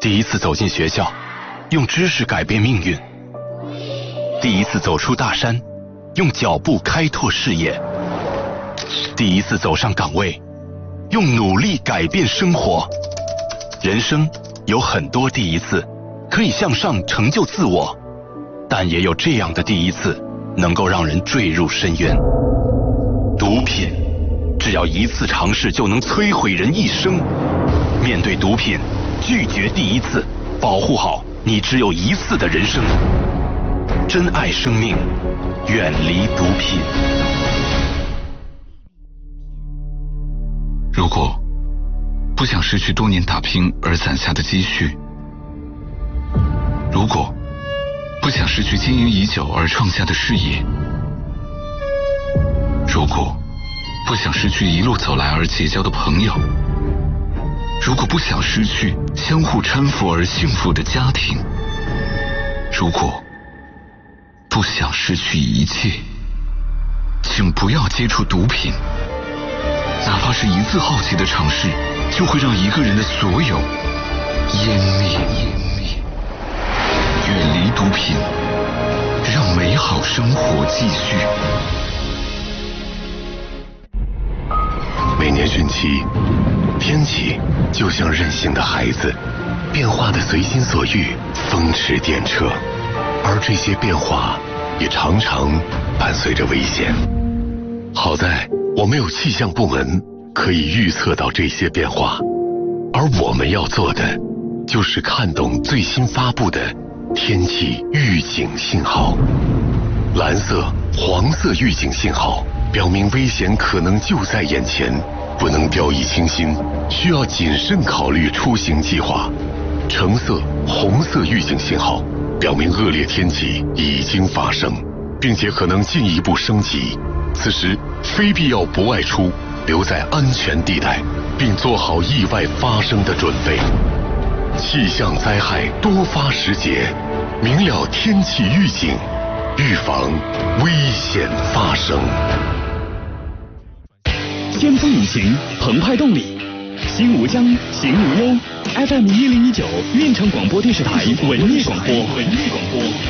第一次走进学校，用知识改变命运；第一次走出大山，用脚步开拓视野；第一次走上岗位，用努力改变生活。人生有很多第一次，可以向上成就自我，但也有这样的第一次，能够让人坠入深渊。毒品，只要一次尝试就能摧毁人一生。面对毒品，拒绝第一次，保护好你只有一次的人生。珍爱生命，远离毒品。 如果不想失去多年打拼而攒下的积蓄，如果不想失去经营已久而创下的事业，如果不想失去一路走来而结交的朋友，如果不想失去相互搀扶而幸福的家庭，如果不想失去一切，请不要接触毒品。哪怕是一次好奇的尝试，就会让一个人的所有湮灭。远离毒品，让美好生活继续。 每年汛期，天气就像任性的孩子，变化的随心所欲，风驰电掣。而这些变化也常常伴随着危险。好在我们有气象部门可以预测到这些变化，而我们要做的就是看懂最新发布的天气预警信号。蓝色、黄色预警信号表明危险可能就在眼前，不能掉以轻心，需要谨慎考虑出行计划。橙色、红色预警信号表明恶劣天气已经发生，并且可能进一步升级。此时非必要不外出，留在安全地带，并做好意外发生的准备。气象灾害多发时节，明了天气预警，预防危险发生。 先锋引擎，澎湃动力，心无疆，行无忧。FM 1019，运城广播电视台文艺广播。